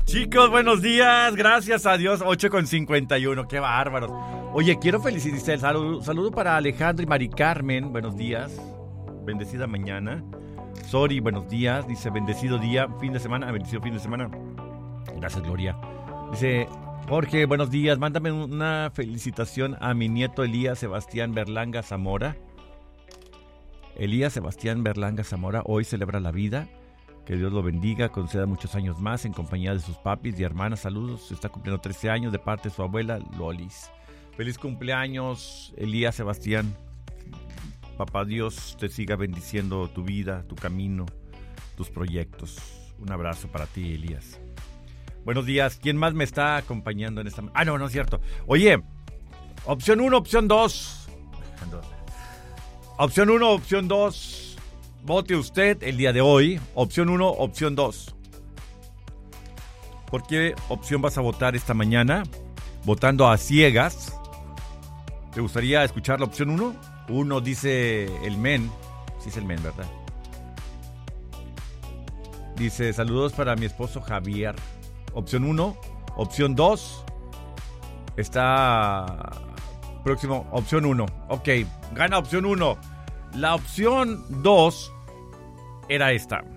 Chicos, buenos días. Gracias a Dios. 8:51. Qué bárbaros. Oye, quiero felicitar. Saludo para Alejandro y Mari Carmen. Buenos días. Bendecida mañana. Sori, buenos días. Dice, bendecido día, fin de semana. Bendecido fin de semana. Gracias, Gloria. Dice, Jorge, buenos días. Mándame una felicitación a mi nieto Elías Sebastián Berlanga Zamora. Elías Sebastián Berlanga Zamora hoy celebra la vida. Que Dios lo bendiga, conceda muchos años más en compañía de sus papis y hermanas. Saludos, está cumpliendo 13 años de parte de su abuela Lolis. Feliz cumpleaños, Elías Sebastián. Papá Dios te siga bendiciendo tu vida, tu camino, tus proyectos. Un abrazo para ti, Elías. Buenos días, ¿quién más me está acompañando en esta... no es cierto. Oye, opción 1, opción 2. Opción 1, opción 2. Vote usted el día de hoy. Opción 1, opción 2. ¿Por qué opción vas a votar esta mañana? Votando a ciegas. ¿Te gustaría escuchar la opción 1? 1 dice el men. Sí es el men, ¿verdad? Dice, saludos para mi esposo Javier. Opción 1. Opción 2. Está próximo. Opción 1. Ok, gana opción 1. La opción 2 era esta.